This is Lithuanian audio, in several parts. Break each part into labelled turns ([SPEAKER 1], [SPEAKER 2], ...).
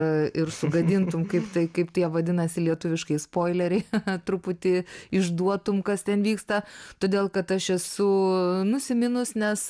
[SPEAKER 1] ir sugadintum, kaip tie vadinasi lietuviškai spoileriai, truputį išduotum, kas ten vyksta, todėl kad aš esu nusiminus, nes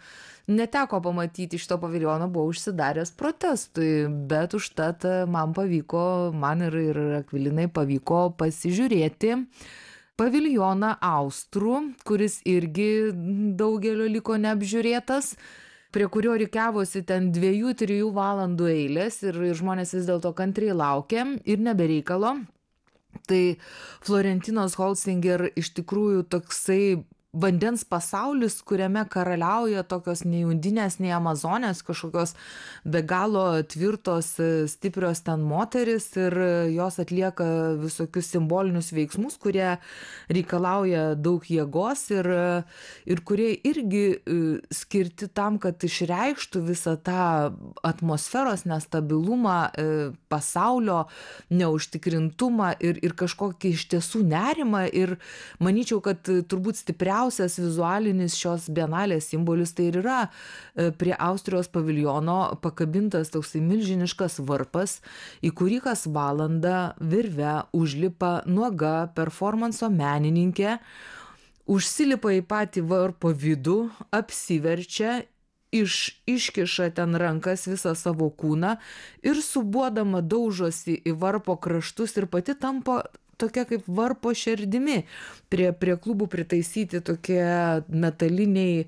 [SPEAKER 1] neteko pamatyti šito paviljono, buvau užsidaręs protestui, bet užtat man pavyko, man ir Akvilinai pavyko pasižiūrėti paviljoną Austrų, kuris irgi daugelio liko neapžiūrėtas, prie kurio rikiavosi ten 2-3 valandų eilės ir žmonės vis dėlto kantriai laukė ir nebereikalo. Tai Florentinos Holzinger iš tikrųjų toksai vandens pasaulis, kuriame karaliauja tokios nei undinės, nei amazonės, kažkokios be galo tvirtos, stiprios ten moteris ir jos atlieka visokius simbolinius veiksmus, kurie reikalauja daug jėgos ir kurie irgi skirti tam, kad išreikštų visą tą atmosferos nestabilumą, pasaulio neužtikrintumą ir kažkokį iš tiesų nerimą. Ir manyčiau, kad turbūt stipriausias vizualinis šios bienalės simbolis tai ir yra prie Austrijos paviljono pakabintas toksai milžiniškas varpas, į kurį kas valandą virve užlipa nuoga performanso menininkė, užsilipa į patį varpo vidų, apsiverčia, iškiša ten rankas visą savo kūną ir subuodama daužosi į varpo kraštus ir pati tampa tokia kaip varpo šerdimi. Prie klubų pritaisyti tokie metaliniai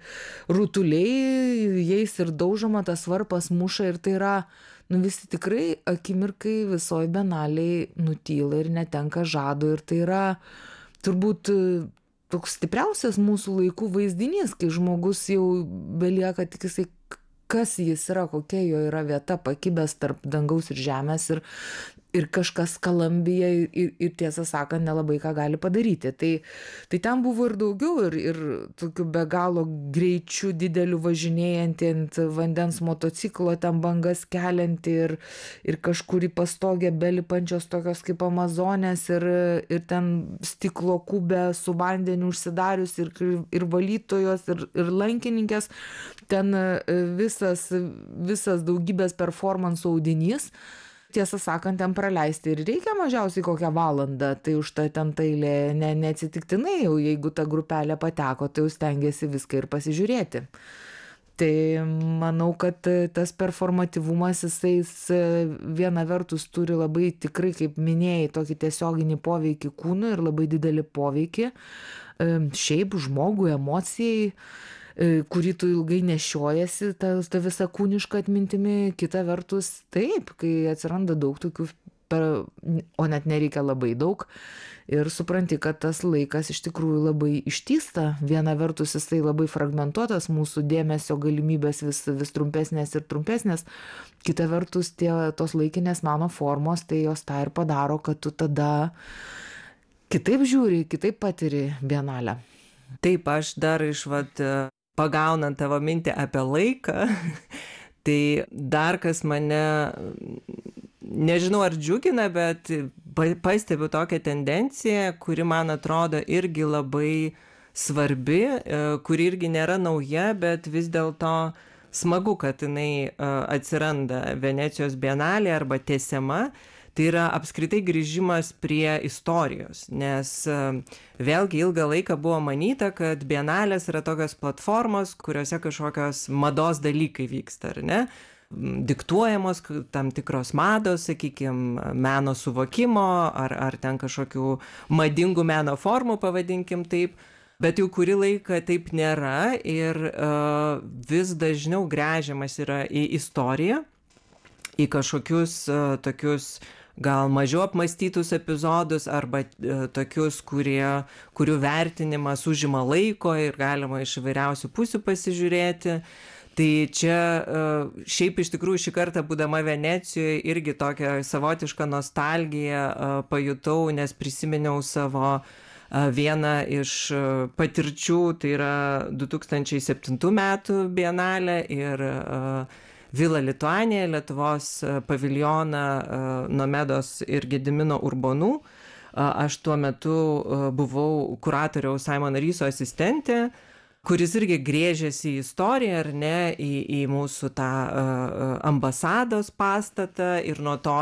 [SPEAKER 1] rutuliai, jais ir daužoma, tas varpas muša ir tai yra, visi tikrai akimirkai visoje bienalėje nutyla ir netenka žado ir tai yra turbūt toks stipriausias mūsų laikų vaizdinys, kai žmogus jau belieka tik jisai, kas jis yra, kokia jo yra vieta, pakibęs tarp dangaus ir žemės ir kažkas kalambija ir tiesą sakant nelabai ką gali padaryti. Tai ten buvo ir daugiau ir tokiu be galo greičiu dideliu važinėjantį ant vandens motociklo, ten bangas kelianti ir kažkur į pastogę belipančios tokios kaip amazonės ir ten stiklo kubė su vandeniu užsidarius ir valytojos ir lankininkės. Ten visas daugybės performansų audinys. Tiesą sakant, ten praleisti ir reikia mažiausiai kokią valandą, tai užtat ten ta eilė neatsitiktinai, jau jeigu ta grupelė pateko, tai jau stengiasi viską ir pasižiūrėti. Tai manau, kad tas performatyvumas jisai viena vertus turi labai tikrai, kaip minėjai, tokį tiesioginį poveikį kūnui ir labai didelį poveikį šiaip žmogui, emocijai, kurį tu ilgai nešiojasi, ta visa kūniška atmintimi. Kita vertus, taip, kai atsiranda daug tokių, o net nereikia labai daug, ir supranti, kad tas laikas iš tikrųjų labai ištįsta. Viena vertus jisai labai fragmentuotas, mūsų dėmesio galimybės vis trumpesnės ir trumpesnės. Kita vertus, tos laikinės meno formos, tai jos tą ir padaro, kad tu tada kitaip žiūri, kitaip patiri bienalę.
[SPEAKER 2] Taip, aš dar pagaunant tavo mintį apie laiką, tai dar kas mane, nežinau ar džiugina, bet pastebiu tokią tendenciją, kuri man atrodo irgi labai svarbi, kuri irgi nėra nauja, bet vis dėlto smagu, kad jinai atsiranda Venecijos bienalėje arba tęsiama. Tai yra apskritai grįžimas prie istorijos, nes vėlgi ilgą laiką buvo manyta, kad bienalės yra tokios platformos, kuriuose kažkokios mados dalykai vyksta, ar ne? Diktuojamos tam tikros mados, sakykime, meno suvokimo, ar ten kažkokių madingų meno formų, pavadinkim taip. Bet jau kurį laiką taip nėra ir vis dažniau gręžiamas yra į istoriją, į kažkokius tokius gal mažiau apmąstytus epizodus arba tokius, kurių vertinimas užima laiko ir galima iš įvairiausių pusių pasižiūrėti. Tai čia šiaip iš tikrųjų šį kartą būdama Venecijoje irgi tokią savotišką nostalgiją pajutau, nes prisiminiau savo vieną iš patirčių, tai yra 2007 metų bienalė ir Vila Lituanija, Lietuvos paviljoną Nomedos ir Gedimino Urbonų. Aš tuo metu buvau kuratoriaus Simono Ryso asistentė kuris irgi grėžiasi į istoriją, ar ne, į mūsų tą ambasados pastatą ir nuo to